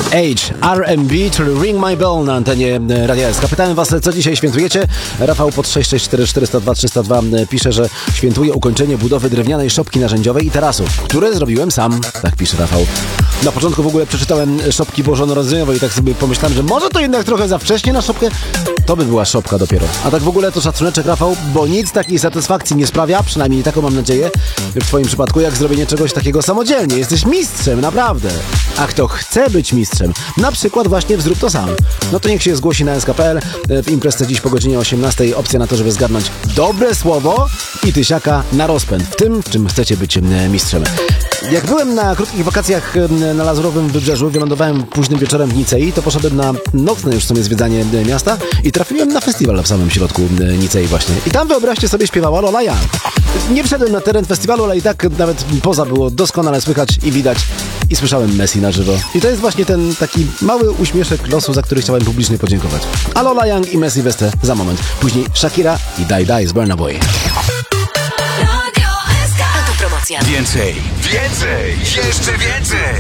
Age, R&B, czyli Ring My Bell na antenie Radia SK. Pytałem was, co dzisiaj świętujecie? Rafał pod 664 402 302 pisze, że świętuje ukończenie budowy drewnianej szopki narzędziowej i tarasu, które zrobiłem sam. Tak pisze Rafał. Na początku w ogóle przeczytałem szopki bożonarodzeniowej i tak sobie pomyślałem, że może to jednak trochę za wcześnie na szopkę. To by była szopka dopiero. A tak w ogóle to szacuneczek, Rafał, bo nic takiej satysfakcji nie sprawia, przynajmniej taką mam nadzieję, w twoim przypadku, jak zrobienie czegoś takiego samodzielnie. Jesteś mistrzem, naprawdę. A kto chce być mistrzem, na przykład właśnie w Zrób to sam, no to niech się zgłosi na sk.pl. W imprezce dziś po godzinie 18 opcja na to, żeby zgadnąć dobre słowo i tysiaka na rozpęd w tym, w czym chcecie być mistrzem. Jak byłem na krótkich wakacjach na Lazurowym Wybrzeżu, wylądowałem późnym wieczorem w Nicei, to poszedłem na nocne już w sumie zwiedzanie miasta i trafiłem na festiwal w samym środku Nicei właśnie. I tam, wyobraźcie sobie, śpiewała Lola Young. Nie wszedłem na teren festiwalu, ale i tak nawet poza było doskonale słychać i widać i słyszałem Messi na żywo. I to jest właśnie ten taki mały uśmieszek losu, za który chciałem publicznie podziękować. A Lola Young i Messi wesprę za moment. Później Shakira i Die Die z Burna Boy. Więcej, jeszcze więcej!